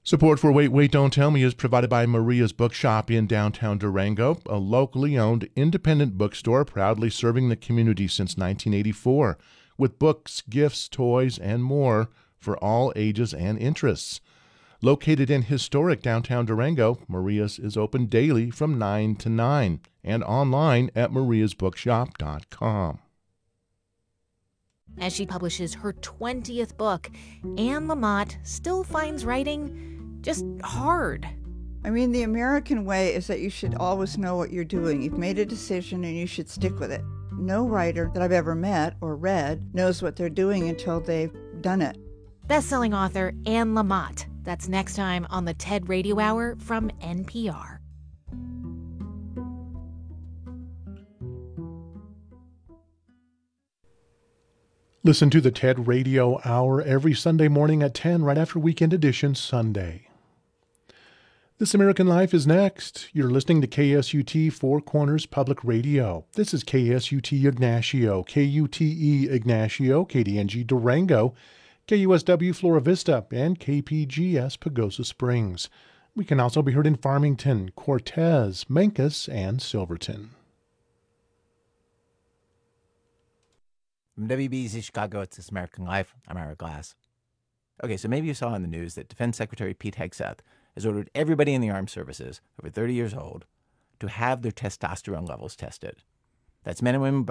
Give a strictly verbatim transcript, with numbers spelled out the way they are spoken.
Support for Wait, Wait, Don't Tell Me is provided by Maria's Bookshop in downtown Durango, a locally owned independent bookstore proudly serving the community since nineteen eighty-four, with books, gifts, toys, and more for all ages and interests. Located in historic downtown Durango, Maria's is open daily from nine to nine and online at marias bookshop dot com. As she publishes her twentieth book, Anne Lamott still finds writing just hard. I mean, the American way is that you should always know what you're doing. You've made a decision and you should stick with it. No writer that I've ever met or read knows what they're doing until they've done it. Best-selling author Anne Lamott. That's next time on the TED Radio Hour from N P R. Listen to the TED Radio Hour every Sunday morning at ten, right after Weekend Edition Sunday. This American Life is next. You're listening to K S U T Four Corners Public Radio. This is K S U T Ignacio, K U T E Ignacio, K D N G Durango, K U S W Flora Vista, and K P G S Pagosa Springs. We can also be heard in Farmington, Cortez, Mancos, and Silverton. From W B Z Chicago, it's This American Life. I'm Ira Glass. Okay, so maybe you saw in the news that Defense Secretary Pete Hegseth has ordered everybody in the armed services over thirty years old to have their testosterone levels tested. That's men and women